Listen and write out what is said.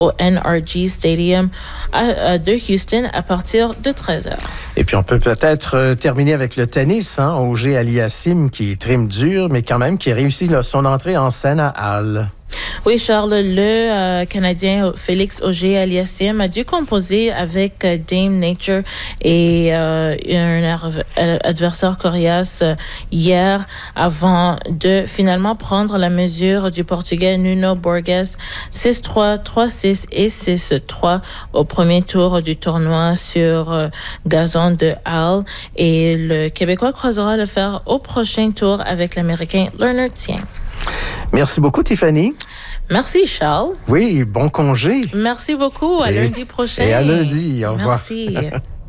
au NRG Stadium de Houston à partir de 13h. Et puis, on peut peut-être terminer avec le tennis, hein, Auger Aliassime, qui trime dur, mais quand même qui réussit son entrée en scène à Halle. Oui, Charles, le Canadien Félix Auger-Aliassime a dû composer avec Dame Nature et un adversaire coriace hier avant de finalement prendre la mesure du Portugais Nuno Borges 6-3, 3-6 et 6-3 au premier tour du tournoi sur gazon de Halle. Et le Québécois croisera le fer au prochain tour avec l'Américain Leonard Tien. Merci beaucoup, Tiffany. Merci, Charles. Oui, bon congé. Merci beaucoup. À lundi prochain. Et à lundi. Au revoir. Merci.